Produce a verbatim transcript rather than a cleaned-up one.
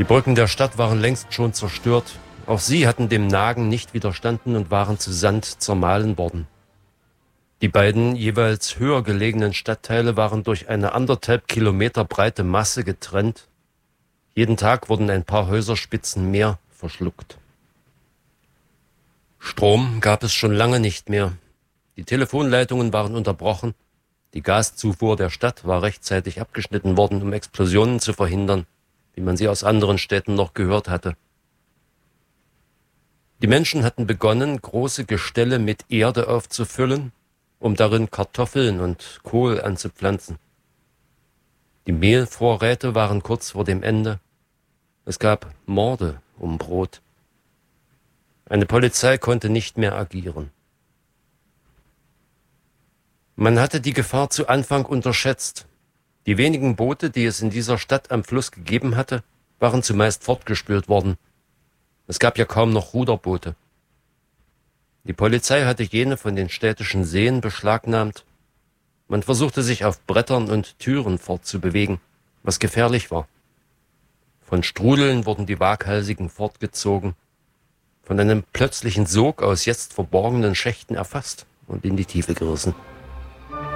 Die Brücken der Stadt waren längst schon zerstört. Auch sie hatten dem Nagen nicht widerstanden und waren zu Sand zermahlen worden. Die beiden jeweils höher gelegenen Stadtteile waren durch eine anderthalb Kilometer breite Masse getrennt. Jeden Tag wurden ein paar Häuserspitzen mehr verschluckt. Strom gab es schon lange nicht mehr. Die Telefonleitungen waren unterbrochen. Die Gaszufuhr der Stadt war rechtzeitig abgeschnitten worden, um Explosionen zu verhindern, wie man sie aus anderen Städten noch gehört hatte. Die Menschen hatten begonnen, große Gestelle mit Erde aufzufüllen, um darin Kartoffeln und Kohl anzupflanzen. Die Mehlvorräte waren kurz vor dem Ende. Es gab Morde um Brot. Eine Polizei konnte nicht mehr agieren. Man hatte die Gefahr zu Anfang unterschätzt. Die wenigen Boote, die es in dieser Stadt am Fluss gegeben hatte, waren zumeist fortgespült worden. Es gab ja kaum noch Ruderboote. Die Polizei hatte jene von den städtischen Seen beschlagnahmt. Man versuchte sich auf Brettern und Türen fortzubewegen, was gefährlich war. Von Strudeln wurden die Waghalsigen fortgezogen, von einem plötzlichen Sog aus jetzt verborgenen Schächten erfasst und in die Tiefe gerissen.